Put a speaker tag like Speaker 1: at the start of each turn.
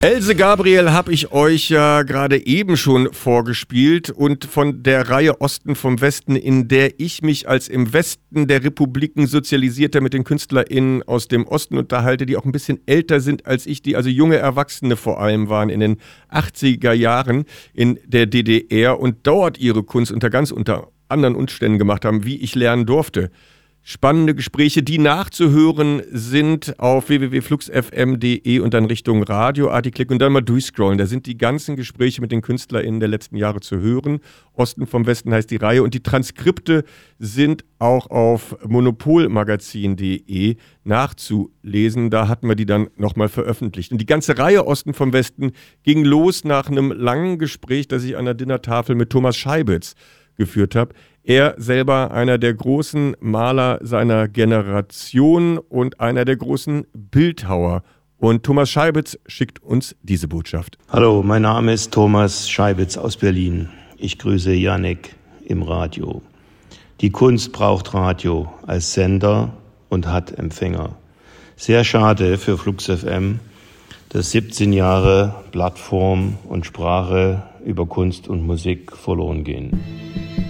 Speaker 1: Else Gabriel habe ich euch ja gerade eben schon vorgespielt und von der Reihe Osten vom Westen, in der ich mich als im Westen der Republiken sozialisierter mit den KünstlerInnen aus dem Osten unterhalte, die auch ein bisschen älter sind als ich, die also junge Erwachsene vor allem waren in den 80er Jahren in der DDR und dort ihre Kunst unter anderen Umständen gemacht haben, wie ich lernen durfte. Spannende Gespräche, die nachzuhören sind auf www.fluxfm.de und dann Richtung Radio klicken und dann mal durchscrollen. Da sind die ganzen Gespräche mit den KünstlerInnen der letzten Jahre zu hören. Osten vom Westen heißt die Reihe und die Transkripte sind auch auf monopolmagazin.de nachzulesen. Da hatten wir die dann nochmal veröffentlicht. Und die ganze Reihe Osten vom Westen ging los nach einem langen Gespräch, das ich an der Dinnertafel mit Thomas Scheibitz geführt habe. Er selber einer der großen Maler seiner Generation und einer der großen Bildhauer. Und Thomas Scheibitz schickt uns diese Botschaft.
Speaker 2: Hallo, mein Name ist Thomas Scheibitz aus Berlin. Ich grüße Jannik im Radio. Die Kunst braucht Radio als Sender und hat Empfänger. Sehr schade für Flux FM, dass 17 Jahre Plattform und Sprache über Kunst und Musik verloren gehen.